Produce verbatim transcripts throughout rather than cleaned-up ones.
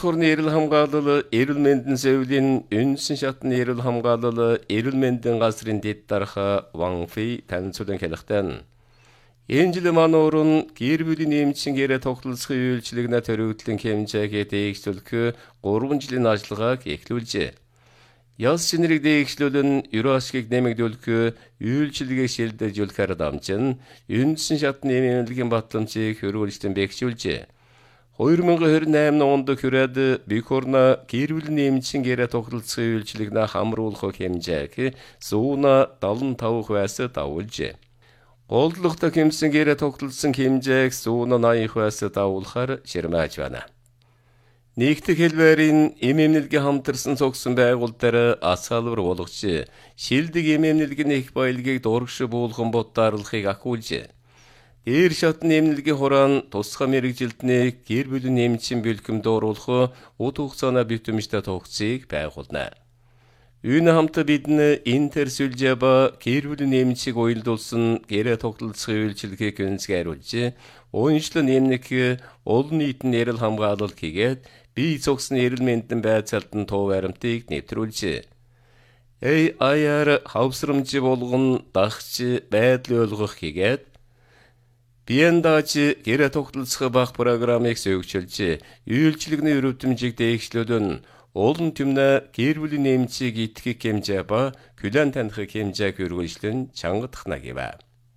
хорны эрүүл хамгаалал, эрүүл мэндийн зөвлөлийн үндэсний шатны эрүүл хамгаалал, эрүүл мэндийн газрын дэд дарга Ван Фэй танилцуулан хэлэхдээ энэ жил мануур нь гэр бүлийн эмчийн гэрээ тогтолцохын үйлчлэгнэ төрөгдлөн хэмжээгээ дээгшүүлэх гурван жилийн ажиллагааг эхлүүлжээ. Яс шинэрийг дээгшлүүлэн ерөө ашгийг нэмэгдүүлэх үйлчлэгийг шилдэжүүлэхээр дамжин үндэсний шатны эмнэлгийн батламжийг хөрвүүлжтэн бэхжүүлжээ. хоёр мянга хорин eight онд хүрээд Бикорна гэр бүлийн эмчийн гэрээ тогтолцохын үйлчлэгнэ хамруулах хэмжээг зүүн seventy-five хувиас давуулжээ. Голдлогтой хэмсэн гэрээ тогтолцсон хэмжээг зүүн eighty хувиас давуулахаар ширмэж байна. Нэгдэх хэлбэрийн эм эмнэлгийн хамтарсан цогсон байгуулалтаар асаалбар болгож, шилдэг эм эмнэлгийн их баялагийг дурагш буулган боддаарлахыг ахиулжээ. Дээр шатны эмнэлгийн хураан тусгай мэргэжилтний гэр бүлийн эмчийн бэлгэм дууруулах уд хугацааны битэмжтэй тогтцыг байгуулна. Үүн хамт бидний интерсүлжэба гэр бүлийн эмчийг уялдуулсан гэрээ тогтолцохын үйлчлэгийг гэнзгийруулж, уяншлан эмнэг олон нийтийн эрүүл хамгаалалт хийгээд бие цогсны эрүүл мэндийн байцаалтан туу баримтыг нэвтрүүлжээ. эй ай ар хавсрамж болгон дагч байдал ойлгох хийгээд биендаж гэрээ тогтолцох баг программыг зөвшөөрж, үйлчлэгний өрөвдмжийг дээгшлүүлэн олон түмнэ гэр бүлийн эмчийг итгэх хэмжээ ба күлэн таних хэмжээг хөрвүүлжлэн чангадах нагива.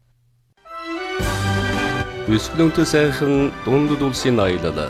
Өсгөлөнтө сайхан дундад улсын аялал.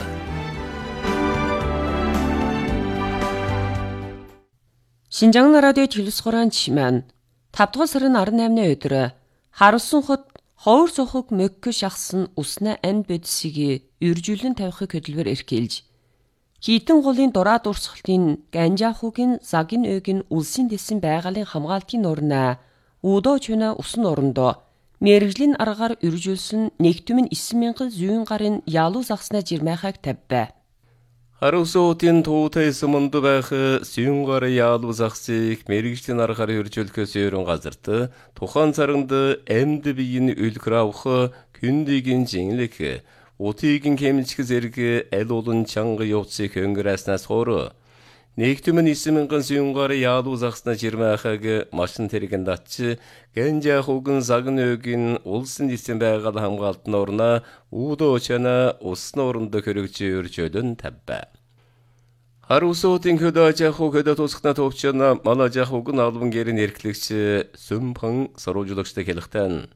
Шинжаан радио төлөс хураан чимэн five дугаар сарын eighty-eighны өдөр харуулсан хот ховор цохог мөккө шахсан усна анд бодисыг үржүүлэн тавихыг хөдөлгөөр эрхэлж, хитэн голын дураа дурсгалтын Ганжаахугийн загин ойгийн улсын дэсэн байгалийн хамгаалтын нурнаа Удоо чуна усан орондоо мэргэжлийн аргаар үржүүлсэн нэгтүмэн nine thousand зүйн гарын ялуу загснаа жирмайхаг тавьбай. Харуусуудын туутай суманд байх зүйн гарын ялуу загсыг мэргэжлийн аргаар үржүүлэхээс өөрөн газарт тухайн царанд амьд биеийн үлгэр авах күндигийн жинлэх утигийн хэмжих зэрэг аль олон чанга явцыг хөнгөрөөснөөс хойш нэгтүмэн nine thousand зүйн гарын ялуу загснаа жирмайхаг машин тэрэгэн датч Ганжаахугийн загин ойгийн улсын дэсэн байгаль хамгаалтын орноо Удоо чана усны оронд хөрөгж өржөөлөн тавьбай. Харуусуудын хөдөөжааху хөдөө тусгана төвчөн малажаахугийн албан гэрийн эрхлэгч Сүмпэн сурвалжлагчтай хэлэхдээ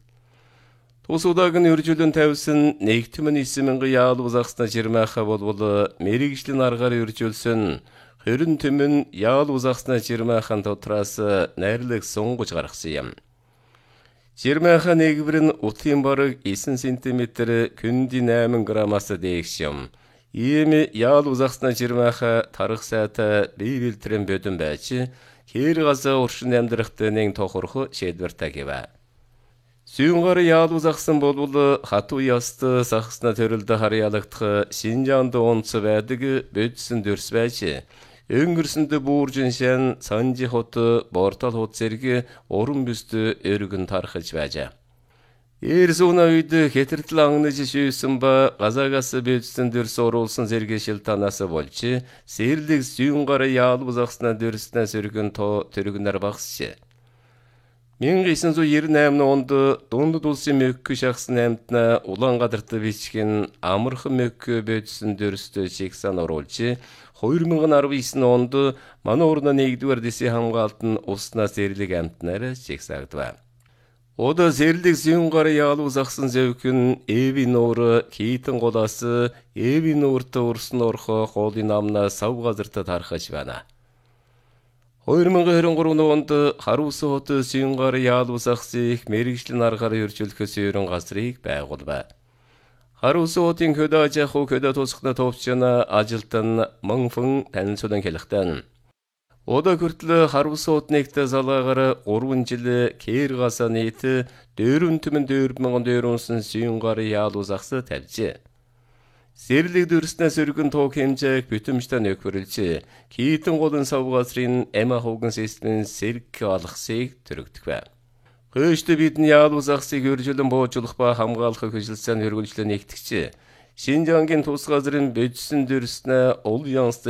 тус удаагийн үржүүлэн тавьсан нэгтүмэн nine thousand ялуу загснаа жирмайхаа болбол мэргэжлийн аргаар үржүүлсэн хорин түмэн ялуу загснаа жирмайхан дотроос найрлаг сунгаж гаргасан юм. Жирмайха нэгвэр нь утын бараг nine сантиметр күнди eight граммаас дээш юм. Ийм ялуу загснаа жирмайха тарах сайтай бие бэлтрэн бодон байж, хэр газаа уршин амьдрахтай нэг тохорох шийдвэртэй гэвэ. Зүйн гарын ялуу загсан болбол хатуу яст сахсна төрөлд харьяалагдах Шинжаанд онц байдаг бодсон дөрс байж, өнгөрсөнд бууржин шан Санжи хот Бортал хот зэрэг уран бүст өргөн тархаж байжээ. Эрсүүн үед хэтэртэл ангнаж шүүсэн ба газаагаас бодсон дөрс оруулсан зэрэг шилтанаас болж, сэрлэг зүйн гарын ялуу загснаа дөрснээс өргөн тоо төргнөр багсжээ. nineteen ninety-eight онд дундад улсын мөккө шахсан амьтна Улаанбаатарт бичгэн амархан мөккө бодсон дөрстө чигсан оруулж, twenty nineteen онд мануурна нэгдүгээр дэсийн хамгаалт нь уснаас сэрлэг амьтнаар чигсагдав. Одо сэрлэг зүйн гарын ялуу загсан зэвхэн Эви нуур хитэн голоос Эви нуурт урсан орхо хоолын намна сав газарт тархаж байна. twenty twenty-three онд Харуус хот зүйн гарын ялуу загсыг мэргэжлийн аргаар үржүүлэхээс өөрөн газрыг байгуулв. Харуус хотын хөдөөжааху хөдөө тусгана товчна ажилтан Мөнфэн танилцуулан хэлэхдээ Одоо хүртэл Харуус хотнэгт залгаагаар three жил кэр гасаа нийт four түмэн four thousand дөрвөн зүйн гарын ялуу загс тавьжээ. Сэрлэг дөрснөөс өргөн тоог хэмжээг битэмжтэй нөхөрлж, хитэн голын сав газрын Эмахугийн системийн сэрэг алгасыг төрөгдөх байв. Хөөштэй бидний ялуу загсыг үржүүлэн боожуулах ба хамгаалахыг хүсэлцэн хөргөлжлөө нэгтгэж, Шинжаангийн тус газрын бодсон дөрснөө уул янз